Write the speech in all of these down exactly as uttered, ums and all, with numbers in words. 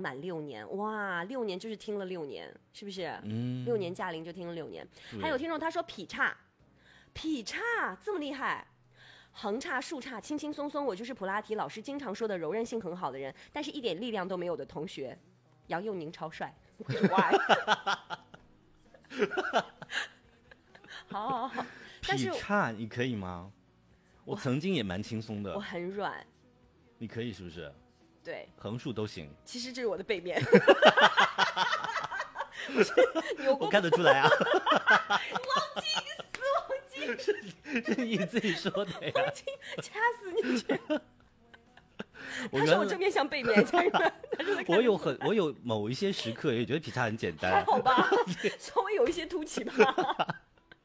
满六年，哇，六年就是听了六年，是不是？嗯，六年驾龄就听了六年。还有听众他说劈叉，劈叉这么厉害。横叉竖叉轻轻松松，我就是普拉提老师经常说的柔韧性很好的人，但是一点力量都没有的同学。杨佑宁超帅，why？ 好好好，但是劈叉你可以吗？我曾经也蛮轻松的。 我很软。 你可以是不是？ 对， 横竖都行。 其实这是我的背面。 我看得出来啊。 忘记你死忘记， 是是你自己说的呀。 忘记掐死你去。他说我正面向背面，家人们。 我有很我有某一些时刻也觉得劈叉很简单。 还好吧，稍微有一些凸起吧。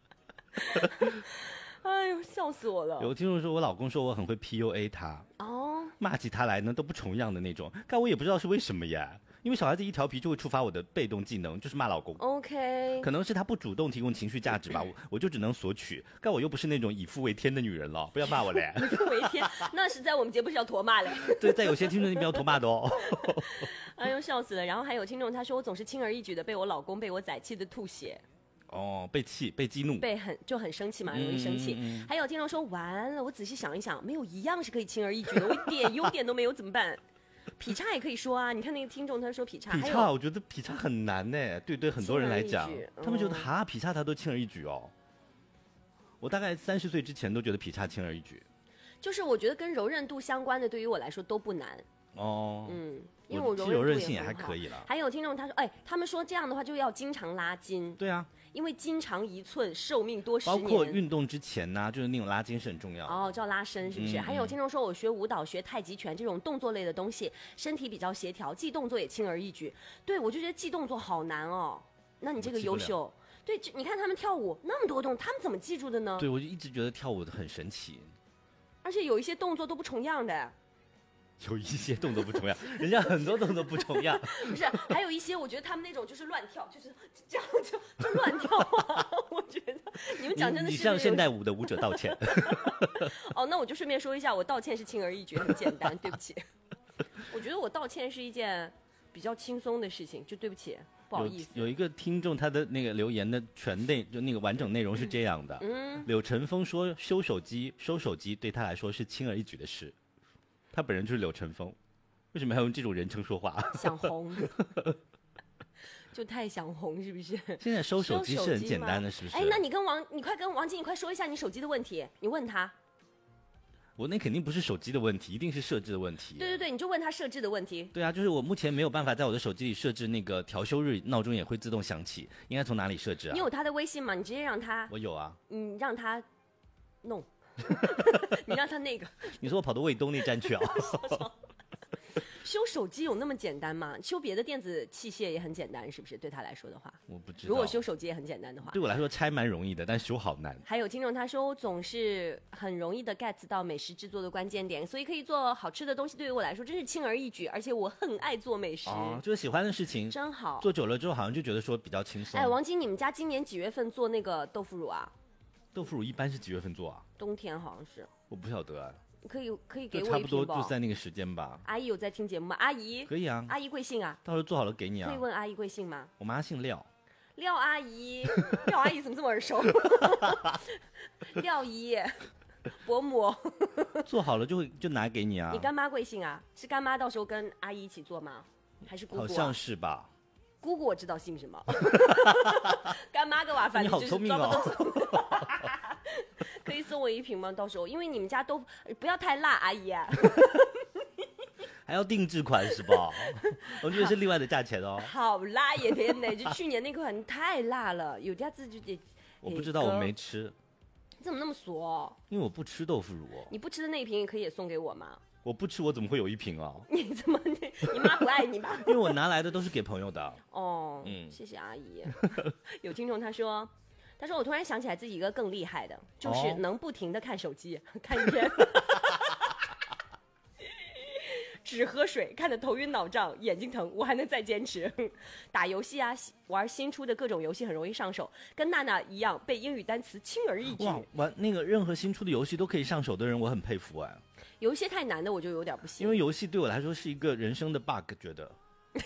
哎呦，笑死我了！ 有听众说我老公说我很会 P U A 他，哦，骂起他来呢都不重样的那种，但我也不知道是为什么呀。因为小孩子一调皮就会触发我的被动技能，就是骂老公。 OK， 可能是他不主动提供情绪价值吧，我我就只能索取。但我又不是那种以父为天的女人了，不要骂我嘞。 以父为天，那是在我们节目是要驼骂嘞。 对，在有些听众那边要驼骂的哦。 哎呦，笑死了！然后还有听众他说我总是轻而易举的被我老公被我宰气的吐血。 哦，被气被激怒， 被很就很生气嘛，容易生气。嗯嗯嗯、还有听众说完了，我仔细想一想，没有一样是可以轻而易举的，我一点优点都没有，怎么办？劈叉也可以说啊，你看那个听众他说劈叉， 劈叉我觉得劈叉很难呢，对对很多人来讲， 嗯、 他们觉得哈劈叉他都轻而易举哦。我大概三十岁之前都觉得劈叉轻而易举， 就是我觉得跟柔韧度相关的，对于我来说都不难。 哦， 嗯，因为我柔韧性也还可以了。 还有听众他说，哎，他们说这样的话就要经常拉筋。 对啊。 因为筋长一寸，寿命多十年。 包括运动之前呢、啊，就是那种拉筋是很重要的。 哦，叫拉伸是不是？嗯、还有听众说，我学舞蹈、学太极拳这种动作类的东西，身体比较协调，记动作也轻而易举。对，我就觉得记动作好难哦。那你这个优秀，对，你看他们跳舞那么多动，他们怎么记住的呢？ 对，我就一直觉得跳舞很神奇， 而且有一些动作都不重样的。 有一些动作不重样，人家很多动作不重样。 不是，还有一些我觉得他们那种就是乱跳，就是这样就就乱跳啊。我觉得你们讲真的是你, 你向现代舞的舞者道歉。 哦，那我就顺便说一下，我道歉是轻而易举，很简单，对不起。我觉得我道歉是一件比较轻松的事情，就对不起，不好意思。 有, 有一个听众他的那个留言的全内就那个完整内容是这样的，嗯，柳晨风说修手机收手机对他来说是轻而易举的事。他本人就是柳晨风，为什么要用这种人称说话？ 想红，就太想红，是不是？ 现在收手机是很简单的，是不是？ 哎，那你跟王，你快跟王晶，你快说一下你手机的问题，你问他。 我那肯定不是手机的问题，一定是设置的问题。 对对对，你就问他设置的问题。 对啊，就是我目前没有办法在我的手机里设置那个调休日闹钟也会自动响起，应该从哪里设置啊？ 你有他的微信吗？你直接让他。 我有啊。 你让他弄。你让他那个， 你说我跑到卫东那站去啊？ 修手机有那么简单吗？修别的电子器械也很简单，是不是？对他来说的话， 我不知道。 如果修手机也很简单的话， 对我来说拆蛮容易的，但修好难。 还有听众他说，我总是很容易的 get 到美食制作的关键点，所以可以做好吃的东西，对于我来说真是轻而易举，而且我很爱做美食。 哦，就是喜欢的事情， 真好。 做久了之后，好像就觉得说比较轻松。 哎，王晶，你们家今年几月份做那个豆腐乳啊？ 豆腐乳一般是几月份做啊？ 冬天好像是。 我不晓得啊。 可以可以给我一差不多就在那个时间吧。 阿姨有在听节目吗？阿姨可以啊。 阿姨贵姓啊？ 到时候做好了给你啊。 可以问阿姨贵姓吗？ 我妈姓廖。 廖阿姨，廖阿姨怎么这么耳熟？廖姨，伯母。 做好了就会就拿给你啊。 你干妈贵姓啊？是干妈到时候跟阿姨一起做吗？还是姑姑、啊？ 好像是吧。 姑姑我知道姓什么。干妈个娃，反正就是你好聪明哦。 可以送我一瓶吗？到时候，因为你们家都不要太辣，阿姨、啊。 还要定制款是吧？我觉得是另外的价钱哦。 好辣也天哪！就去年那款太辣了，有家子就得。 我不知道，我没吃。 你怎么那么俗、哦？ 因为我不吃豆腐乳、哦。 你不吃的那一瓶也可以也送给我吗？ 我不吃，我怎么会有一瓶啊？ 你怎么？你妈不爱你吧？ 因为我拿来的都是给朋友的。 哦，嗯，谢谢阿姨。有听众他说。他说：“我突然想起来自己一个更厉害的，就是能不停的看手机、哦、看一天，只喝水，看得头晕脑胀，眼睛疼，我还能再坚持。打游戏啊，玩新出的各种游戏很容易上手，跟娜娜一样背英语单词轻而易举。 哇，玩那个任何新出的游戏都可以上手的人，我很佩服哎。 有一些太难的我就有点不行， 因为游戏对我来说是一个人生的 bug， 觉得